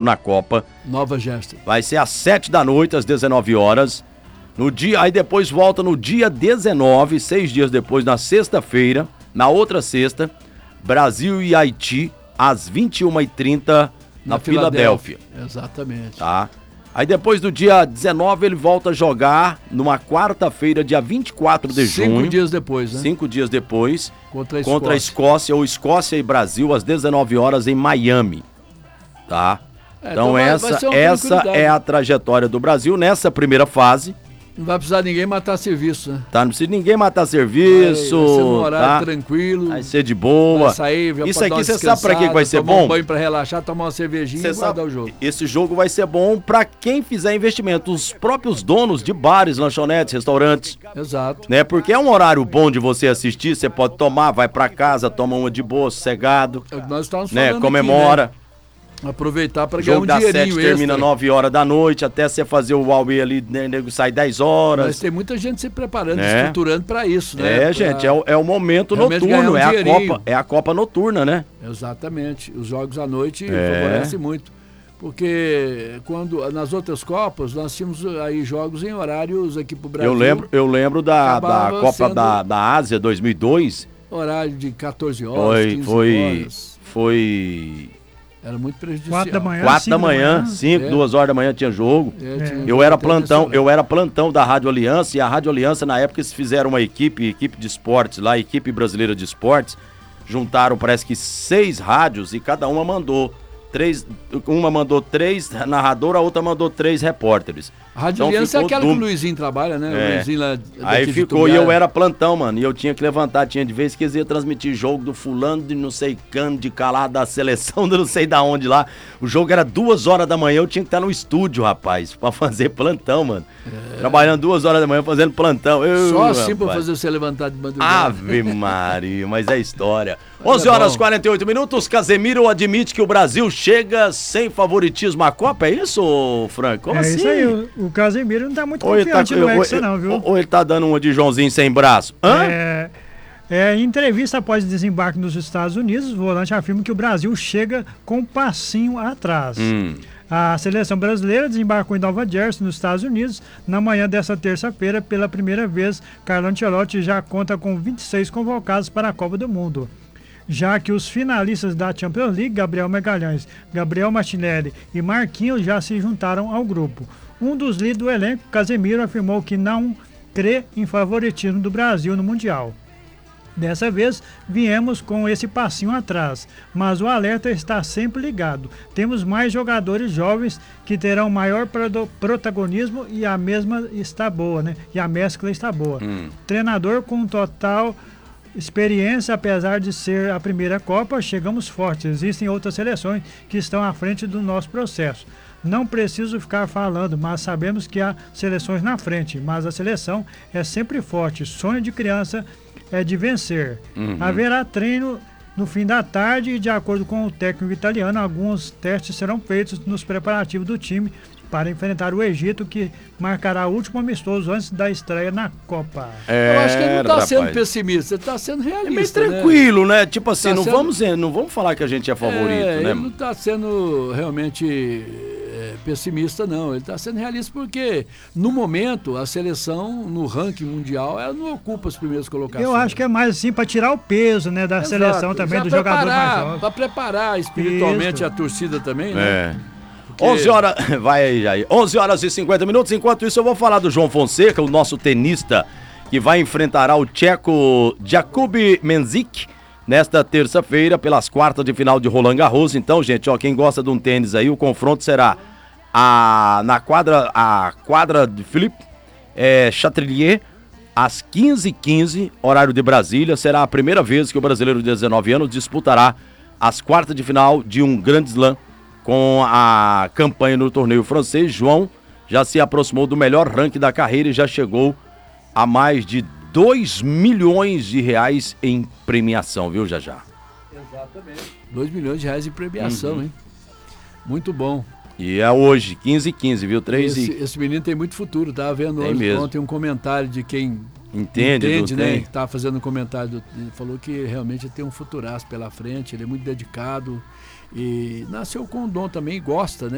na Copa. Nova Gesta. Vai ser às 7h, às 19 horas. No dia, aí depois volta no dia 19, 6 dias depois, na sexta-feira, na outra sexta, Brasil e Haiti, às 21h30, na Filadélfia. Exatamente. Tá? Aí depois do dia 19 ele volta a jogar numa quarta-feira, dia 24 de junho. 5 dias depois, né? 5 dias depois. Contra a Escócia, ou Escócia e Brasil, às 19 horas em Miami. Tá? Então essa é a trajetória do Brasil nessa primeira fase. Não vai precisar ninguém matar serviço, né? Tá, não precisa ninguém matar serviço. Vai ser num horário tá? Tranquilo. Vai ser de boa. Vai sair, isso aqui você sabe pra que vai ser bom? Tomar um banho pra relaxar, tomar uma cervejinha e guardar o jogo. Esse jogo vai ser bom pra quem fizer investimento. Os próprios donos de bares, lanchonetes, restaurantes. Exato. Né? Porque é um horário bom de você assistir, você pode tomar, vai pra casa, toma uma de boa, sossegado. É o que nós estamos né? falando Comemora. Aqui, né? Aproveitar para ganhar um dinheirinho extra. O jogo das 7 termina 9 horas da noite, até você fazer o Huawei ali, né, sai 10 horas. Mas tem muita gente se preparando, estruturando para isso, né? Gente, é o momento noturno, é a Copa noturna, né? Exatamente, os jogos à noite favorecem muito. Porque nas outras Copas, nós tínhamos aí jogos em horários aqui pro Brasil. Eu lembro da Copa da Ásia 2002. Horário de 14 horas, 15 horas. Foi... Era muito prejudicial. 4 da manhã, 4 da manhã, 5, 2 horas da manhã tinha jogo. Eu era plantão da Rádio Aliança, e a Rádio Aliança na época eles fizeram uma equipe de esportes lá, equipe brasileira de esportes, juntaram parece que 6 rádios e cada uma mandou 3, uma mandou 3 narradores, a outra mandou 3 repórteres. A Rádio Aliança é aquela que o Luizinho trabalha, né? O Luizinho lá aí ficou, e eu era plantão, mano, e eu tinha que levantar, tinha de vez que eles iam transmitir jogo do fulano de não sei cano, de calar da seleção de não sei da onde lá. O jogo era 2 horas da manhã, eu tinha que estar no estúdio, rapaz, pra fazer plantão, mano. Trabalhando 2 horas da manhã fazendo plantão. Só assim pra fazer você levantar de madrugada. Ave Maria, mas é história. 11h48, Casemiro admite que o Brasil chega sem favoritismo à Copa, é isso, Franco? Como assim? É isso aí, o Casemiro não tá muito confiante no Hexa não, viu? Ou ele tá dando uma de Joãozinho sem braço? Em entrevista após desembarque nos Estados Unidos, o volante afirma que o Brasil chega com um passinho atrás. A seleção brasileira desembarcou em Nova Jersey, nos Estados Unidos, na manhã desta terça-feira. Pela primeira vez, Carlo Ancelotti já conta com 26 convocados para a Copa do Mundo. Já que os finalistas da Champions League, Gabriel Magalhães, Gabriel Martinelli e Marquinhos, já se juntaram ao grupo. Um dos líderes do elenco, Casemiro, afirmou que não crê em favoritismo do Brasil no Mundial. Dessa vez, viemos com esse passinho atrás, mas o alerta está sempre ligado. Temos mais jogadores jovens que terão maior protagonismo e a mesma está boa, né? E a mescla está boa. Treinador com total experiência, apesar de ser a primeira Copa, chegamos fortes. Existem outras seleções que estão à frente do nosso processo. Não preciso ficar falando, mas sabemos que há seleções na frente, mas a seleção é sempre forte. Sonho de criança é de vencer. Haverá treino no fim da tarde e, de acordo com o técnico italiano, alguns testes serão feitos nos preparativos do time para enfrentar o Egito, que marcará o último amistoso antes da estreia na Copa. Eu acho que ele não está sendo pessimista, ele está sendo realista. É meio tranquilo, né? Tipo assim, não vamos falar que a gente é favorito, né? Ele não está sendo realmente pessimista, não. Ele está sendo realista porque, no momento, a seleção, no ranking mundial, ela não ocupa as primeiras colocações. Eu acho que é mais assim para tirar o peso, né, da seleção também, do jogador mais jovem. Para preparar espiritualmente a torcida também, né? 11 horas, vai aí, Jair. 11h50. Enquanto isso, eu vou falar do João Fonseca, o nosso tenista, que vai enfrentar o tcheco Jakub Mensik nesta terça-feira, pelas quartas de final de Roland Garros. Então, gente, quem gosta de um tênis aí, o confronto será a quadra de Philippe Chatrier, às 15h15, horário de Brasília. Será a primeira vez que o brasileiro de 19 anos disputará as quartas de final de um grande slam. Com a campanha no torneio francês, João já se aproximou do melhor ranking da carreira e já chegou a mais de 2 milhões de reais em premiação, viu, Jajá? Exatamente. 2 milhões de reais em premiação, hein? Muito bom. E é hoje, 15h15, viu? Esse menino tem muito futuro, tava vendo ontem um comentário de quem entende, né? Que tava fazendo um comentário, ele falou que realmente tem um futuraço pela frente, ele é muito dedicado. E nasceu com o dom também, gosta, né?